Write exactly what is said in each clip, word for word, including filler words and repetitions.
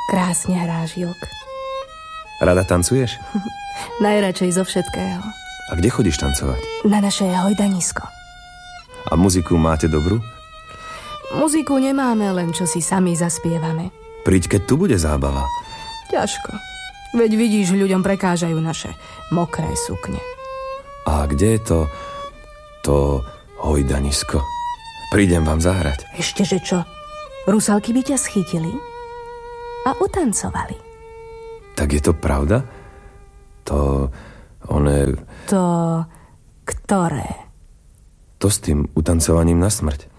Krásne hráš, Júk. Rada tancuješ? Najradšej zo všetkého. A kde chodíš tancovať? Na naše hojdanisko. A muziku máte dobrú? Muziku nemáme, len čo si sami zaspievame. Príď, keď tu bude zábava. Ťažko. Veď vidíš, ľuďom prekážajú naše mokré sukne. A kde je to... to hojdanisko? Prídem vám zahrať. Ešteže čo? Rusalky by ťa schytili a utancovali. Tak je to pravda? To... one... To... ktoré? To s tým utancovaním na smrť.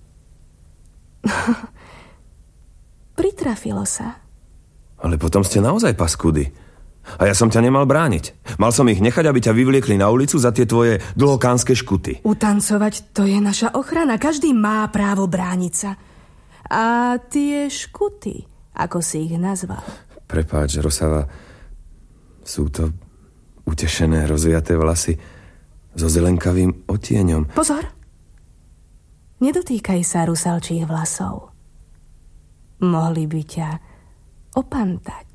Pritrafilo sa. Ale potom ste naozaj paskudy. A ja som ťa nemal brániť. Mal som ich nechať, aby ťa vyvliekli na ulicu za tie tvoje dlhokánske škuty. Utancovať, to je naša ochrana. Každý má právo brániť sa. A tie škuty, ako si ich nazval? Prepáč, Rosava, sú to utešené, rozviaté vlasy so zelenkavým otieňom. Pozor! Nedotýkaj sa rusalčích vlasov. Mohli by ťa opantať.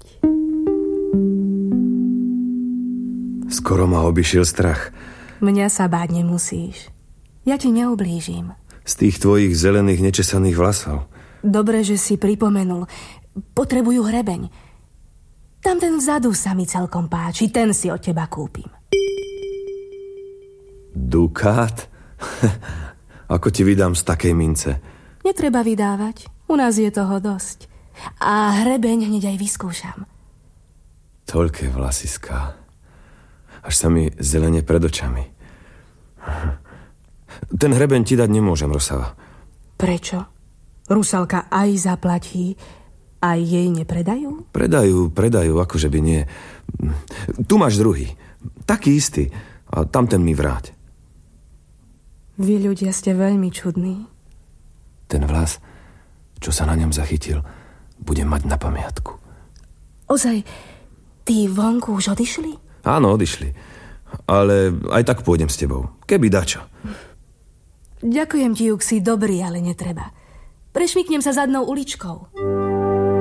Skoro ma obišiel strach. Mňa sa báť nemusíš. Ja ti neublížim. Z tých tvojich zelených nečesaných vlasov. Dobre, že si pripomenul. Potrebujú hrebeň. Tam ten vzadu sa mi celkom páči. Ten si od teba kúpim. Dukát? Ako ti vydám z takej mince? Netreba vydávať. U nás je toho dosť. A hrebeň hneď aj vyskúšam. Toľké vlasiská. Až sa mi zelene pred očami. Ten hrebeň ti dať nemôžem, Rosava. Prečo? Rusalka aj zaplatí, aj jej nepredajú? Predajú, predajú, akože by nie. Tu máš druhý. Taký istý. A tam ten mi vráť. Vy ľudia ste veľmi čudní. Ten vlas, čo sa na ňom zachytil, budem mať na pamiatku. Ozaj, tí vonku už odišli? Áno, odišli. Ale aj tak pôjdem s tebou. Keby dačo. Ďakujem ti, Juk, si dobrý, ale netreba. Prešmyknem sa zadnou uličkou.